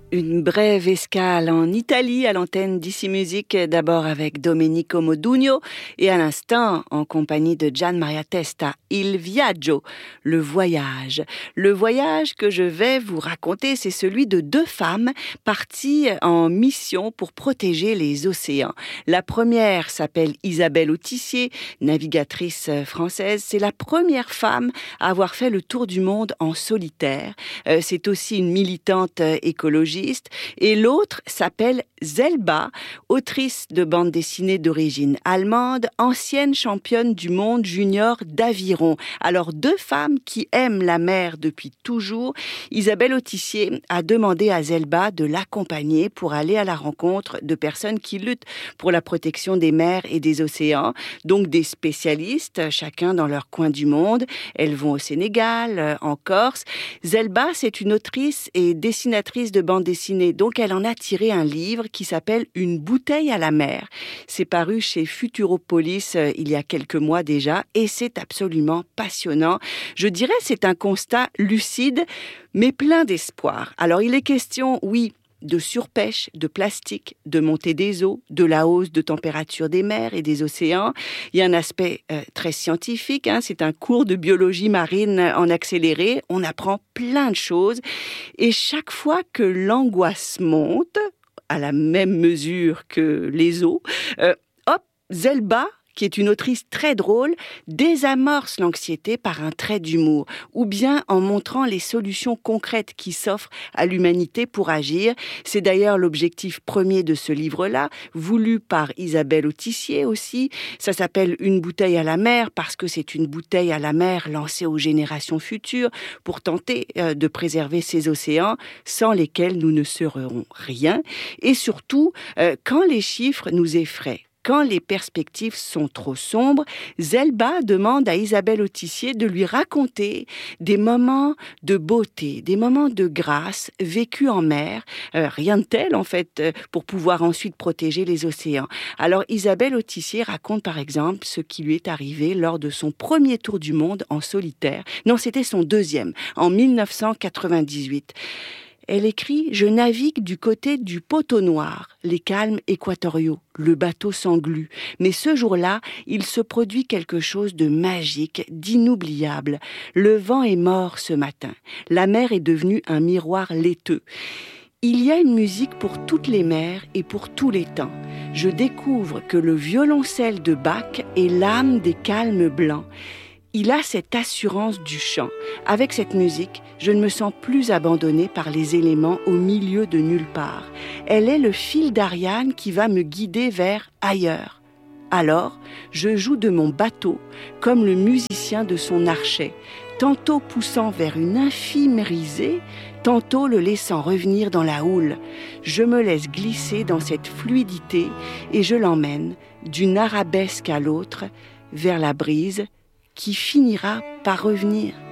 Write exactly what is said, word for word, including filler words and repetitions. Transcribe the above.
Une brève escale en Italie à l'antenne d'I C Music, d'abord avec Domenico Modugno et à l'instant en compagnie de Gian Maria Testa, Il Viaggio, le voyage. Le voyage que je vais vous raconter, c'est celui de deux femmes parties en mission pour protéger les océans. La première s'appelle Isabelle Autissier, navigatrice française. C'est la première femme à avoir fait le tour du monde en solitaire. Euh, c'est aussi une militante écologiste. Et l'autre s'appelle Zelba, autrice de bande dessinée d'origine allemande, ancienne championne du monde junior d'aviron. Alors deux femmes qui aiment la mer depuis toujours. Isabelle Autissier a demandé à Zelba de l'accompagner pour aller à la rencontre de personnes qui luttent pour la protection des mers et des océans, donc des spécialistes, chacun dans leur coin du monde. Elles vont au Sénégal, en Corse. Zelba, c'est une autrice et dessinatrice de bande dessinée, donc elle en a tiré un livre qui s'appelle Une bouteille à la mer. C'est paru chez Futuropolis euh, il y a quelques mois déjà et c'est absolument passionnant. Je dirais c'est un constat lucide mais plein d'espoir. Alors il est question, oui, de surpêche, de plastique, de montée des eaux, de la hausse de température des mers et des océans. Il y a un aspect euh, très scientifique, hein, c'est un cours de biologie marine en accéléré, on apprend plein de choses et chaque fois que l'angoisse monte, à la même mesure que les eaux, euh, hop, Zelba, qui est une autrice très drôle, désamorce l'anxiété par un trait d'humour, ou bien en montrant les solutions concrètes qui s'offrent à l'humanité pour agir. C'est d'ailleurs l'objectif premier de ce livre-là, voulu par Isabelle Autissier aussi. Ça s'appelle Une bouteille à la mer, parce que c'est une bouteille à la mer lancée aux générations futures pour tenter euh, de préserver ces océans sans lesquels nous ne serons rien. Et surtout, euh, quand les chiffres nous effraient, quand les perspectives sont trop sombres, Zelba demande à Isabelle Autissier de lui raconter des moments de beauté, des moments de grâce vécus en mer, euh, rien de tel en fait, euh, pour pouvoir ensuite protéger les océans. Alors Isabelle Autissier raconte par exemple ce qui lui est arrivé lors de son premier tour du monde en solitaire. Non, c'était son deuxième, en mille neuf cent quatre-vingt-dix-huit. Elle écrit « Je navigue du côté du poteau noir, les calmes équatoriaux, le bateau s'englue. Mais ce jour-là, il se produit quelque chose de magique, d'inoubliable. Le vent est mort ce matin. La mer est devenue un miroir laiteux. Il y a une musique pour toutes les mers et pour tous les temps. Je découvre que le violoncelle de Bach est l'âme des calmes blancs. Il a cette assurance du chant. Avec cette musique, je ne me sens plus abandonnée par les éléments au milieu de nulle part. Elle est le fil d'Ariane qui va me guider vers ailleurs. Alors, je joue de mon bateau comme le musicien de son archet, tantôt poussant vers une infime risée, tantôt le laissant revenir dans la houle. Je me laisse glisser dans cette fluidité et je l'emmène d'une arabesque à l'autre vers la brise qui finira par revenir.